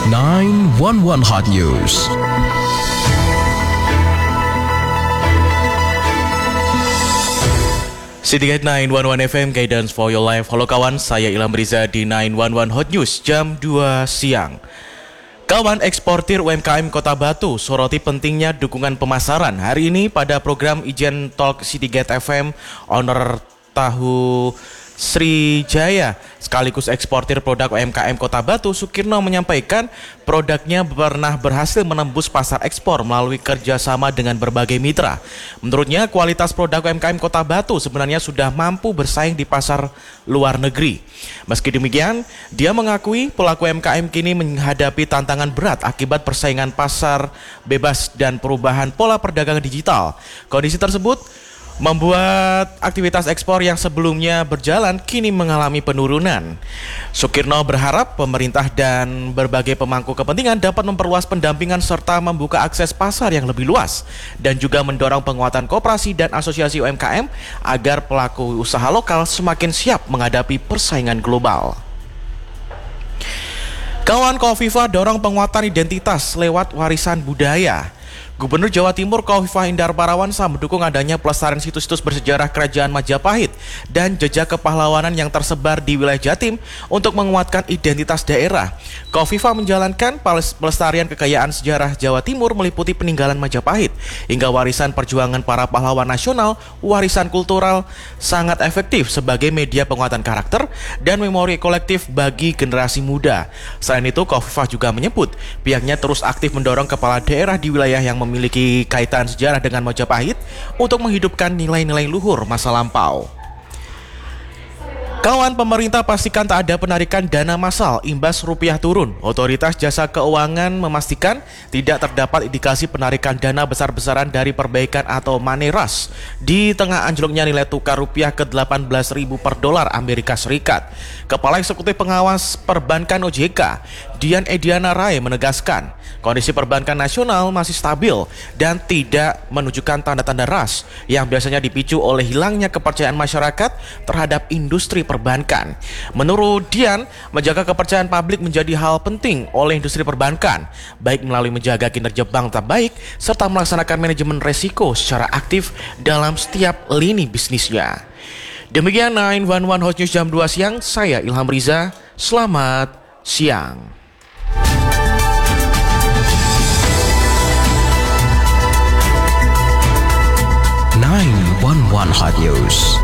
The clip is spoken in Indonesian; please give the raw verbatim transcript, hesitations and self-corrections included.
nine one one Hot News. Citygate nine one one F M, Guidance for Your Life. Halo kawan, saya Ilham Riza di nine one one Hot News jam dua siang. Kawan eksportir U M K M Kota Batu soroti pentingnya dukungan pemasaran. Hari ini pada program Ijen Talk Citygate F M, owner tahu Srijaya sekaligus eksportir produk U M K M Kota Batu, Sukirno menyampaikan produknya pernah berhasil menembus pasar ekspor melalui kerjasama dengan berbagai mitra. Menurutnya kualitas produk U M K M Kota Batu sebenarnya sudah mampu bersaing di pasar luar negeri. Meski demikian, dia mengakui pelaku U M K M kini menghadapi tantangan berat akibat persaingan pasar bebas dan perubahan pola perdagangan digital. Kondisi tersebut membuat aktivitas ekspor yang sebelumnya berjalan kini mengalami penurunan. Sukirno berharap pemerintah dan berbagai pemangku kepentingan dapat memperluas pendampingan serta membuka akses pasar yang lebih luas dan juga mendorong penguatan koperasi dan asosiasi U M K M agar pelaku usaha lokal semakin siap menghadapi persaingan global. Kawan, Khofifah dorong penguatan identitas lewat warisan budaya. Gubernur Jawa Timur Khofifah Indar Parawansa mendukung adanya pelestarian situs-situs bersejarah Kerajaan Majapahit dan jejak kepahlawanan yang tersebar di wilayah Jatim untuk menguatkan identitas daerah. Khofifah menjalankan pelestarian kekayaan sejarah Jawa Timur meliputi peninggalan Majapahit hingga warisan perjuangan para pahlawan nasional. Warisan kultural sangat efektif sebagai media penguatan karakter dan memori kolektif bagi generasi muda. Selain itu, Khofifah juga menyebut pihaknya terus aktif mendorong kepala daerah di wilayah yang memiliki kaitan sejarah dengan Majapahit untuk menghidupkan nilai-nilai luhur masa lampau. Kawan, pemerintah pastikan tak ada penarikan dana massal imbas rupiah turun. Otoritas Jasa Keuangan memastikan tidak terdapat indikasi penarikan dana besar-besaran dari perbaikan atau money rush di tengah anjloknya nilai tukar rupiah ke delapan belas ribu per dolar Amerika Serikat. Kepala Eksekutif Pengawas Perbankan O J K, Dian Ediana Rai, menegaskan kondisi perbankan nasional masih stabil dan tidak menunjukkan tanda-tanda rush yang biasanya dipicu oleh hilangnya kepercayaan masyarakat terhadap industri perbankan. Menurut Dian, menjaga kepercayaan publik menjadi hal penting oleh industri perbankan, baik melalui menjaga kinerja bank tetap baik serta melaksanakan manajemen resiko secara aktif dalam setiap lini bisnisnya. Demikian nine one one Hot News jam dua siang, saya Ilham Riza. Selamat siang. nine one one Hot News.